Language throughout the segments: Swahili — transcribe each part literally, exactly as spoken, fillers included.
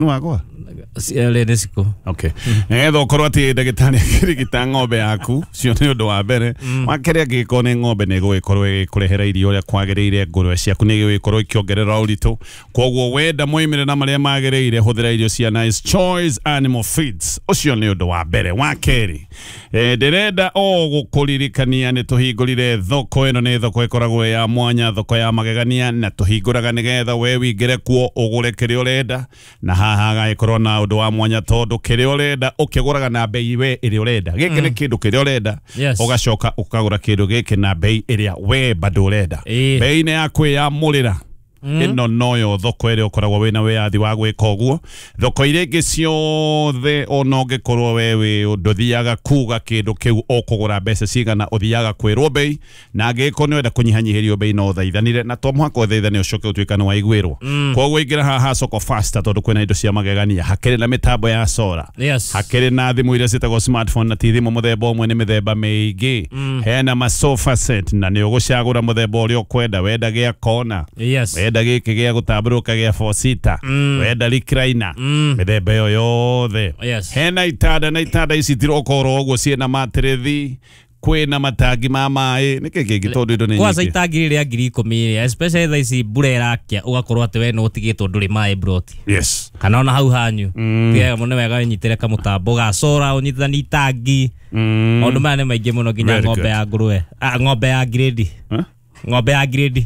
Nuagwa. Le nesiko. Okay. Ngetho korwo ati ndagitari akirigita ng'ombe yaku cio ni undu wa mbere wakeria gikone ng'ombe ni gugikorwo ikurehera irio uria kwagiriire ngurwe ciaku ni gugikorwo ikiongerera uritu kwoguo wenda moimire na maria magiriire huthira irio cia Nice Choice Animal Feeds ucio ni undu wa mbere wakeri eh ndirenda o gukuririkania ni tuhingurire thoko ino ni thoko ikoragwo ya mwanya thoko ya magegania na tuhinguraga nigetha we wingire kuo ugure kiri urenda na haha gaikorwo na undu wa mwanya tondu kiri urenda ukiguraga na bei we iri urenda giki ni kindu kiri urenda ugacoka ukagura kindu giki na bei iria we bado urenda bei ni yaku ya murira ino noyo thoko iri ukoragwo wina wiathi wa gwika uguo thoko ire ingi ciothe ono ngikorwo wewe nduthiaga kuga kindu kiu ukugura mbeca cigana uthiaga kwirwo bei na ngiko ni wenda kunyihanyihirio bei no thaithanire na to muhaka thaithane ucoke utwikana wa igwirwo kwoguo ingira haha soko faster tondu kwina indo cia magegania hakiri na mitambo ya solar hakiri na thimu iria citagwo smartphone na ti thimu muthemba umwe ni mithemba miingi hena ma sofa set na ni ugucagura muthemba uria ukwenda wenda gia kona wenda giki gia gutamburuka gia four seater wenda recliner mithemba yo yothe hena itada na itada ici tirokoro uguo ciena matrethi kwena matangi ma mai niki kingi tondu indo ni nyingi kwanza itangi ria ngiri ikumi especially tha ici mbura irakia ugakorwo ati we no utigitwo nduri mai broti yes kana ona hau hanyu tiga muno wega nyitire ka mutambo ga sora unyitithani itangi ondu mane maingi muno ginya ng'ombe ya ngurwe ah ng'ombe ya grade ng'ombe ya grade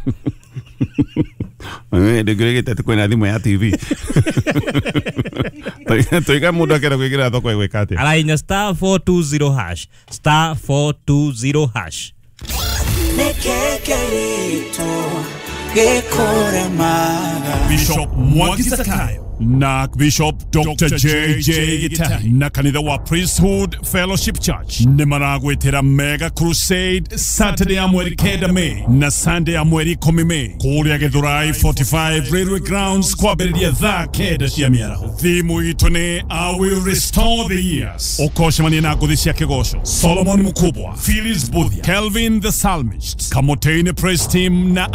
Eh de grade tatu kwena thimu ya T V toiga mundu akera kuigira thoko igwikate ala inya star four two zero hash star four two zero hash Bishop Mwangi Zakayo na Bishop Doctor J J Gitahi na kanitha wa Priesthood Fellowship Church ni maragwetera mega crusade Saturday ya mweri kenda Mei na Sunday ya mweri kumi Mei kuria Githurai forty-five Railway Grounds kwa beredia thaa kenda cia miaraho thimu itu ni I will restore the years ukoshemania na nguthi cia kigosho Solomon Mukubwa Phyllis Budhia Kelvin the Psalmist Kamoteine Praise Team na